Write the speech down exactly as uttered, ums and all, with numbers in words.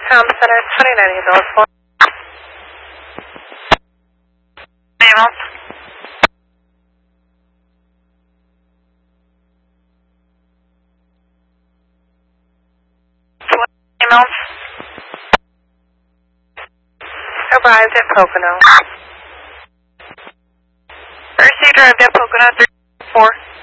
Town Center, twenty-nine East Dulles Point. Animals. Animals. Arrived at Pocono. Received, arrived at Pocono, three four.